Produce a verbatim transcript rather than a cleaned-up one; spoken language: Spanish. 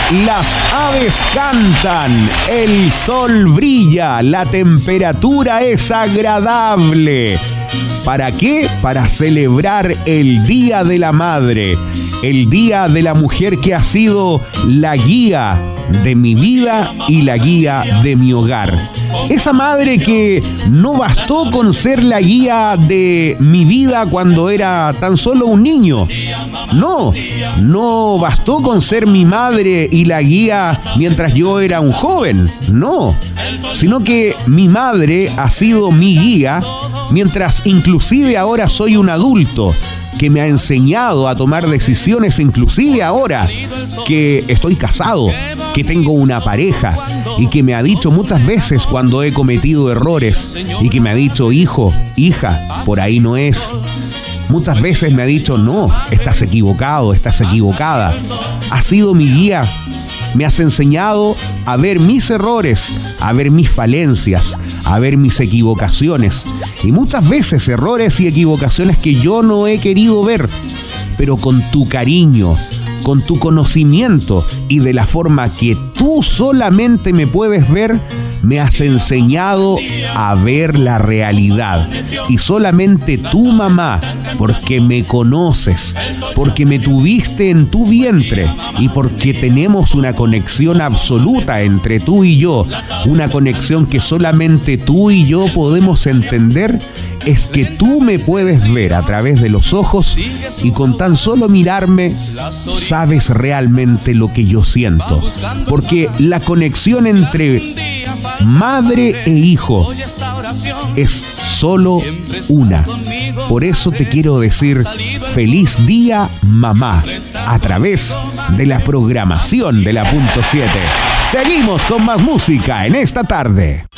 las aves cantan, el sol brilla, la temperatura es agradable. ¿Para qué? Para celebrar el Día de la Madre, el Día de la Mujer que ha sido la guía de mi vida y la guía de mi hogar. Esa madre que no bastó con ser la guía de mi vida cuando era tan solo un niño. No, no bastó con ser mi madre y la guía mientras yo era un joven. No, sino que mi madre ha sido mi guía mientras inclusive ahora soy un adulto, que me ha enseñado a tomar decisiones inclusive ahora que estoy casado, que tengo una pareja y que me ha dicho muchas veces cuando he cometido errores y que me ha dicho, hijo, hija, por ahí no es. Muchas veces me ha dicho, no, estás equivocado, estás equivocada. Ha sido mi guía. Me has enseñado a ver mis errores, a ver mis falencias, a ver mis equivocaciones. Y muchas veces errores y equivocaciones que yo no he querido ver, pero con tu cariño, con tu conocimiento y de la forma que tú solamente me puedes ver, me has enseñado a ver la realidad. Y solamente tu mamá, porque me conoces, porque me tuviste en tu vientre y porque tenemos una conexión absoluta entre tú y yo, una conexión que solamente tú y yo podemos entender, es que tú me puedes ver a través de los ojos y con tan solo mirarme sabes realmente lo que yo siento. Porque la conexión entre madre e hijo es solo una. Por eso te quiero decir feliz día, mamá, a través de la programación de la punto siete. Seguimos con más música en esta tarde.